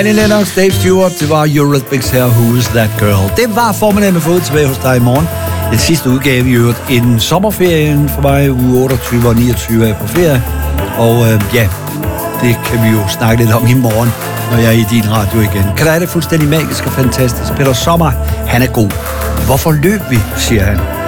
Annie Lennox, Dave Stewart, det var Eurythmics her, Who's That Girl. Det var formiddagen med fået tilbage hos dig i morgen. Den sidste udgave i øvrigt inden sommerferien for mig, uge 28 og 29 er på ferie. Og ja, det kan vi jo snakke lidt om i morgen, når jeg er i din radio igen. Kan det fuldstændig magisk og fantastisk. Peter Sommer, han er god. Hvorfor løb vi, siger han.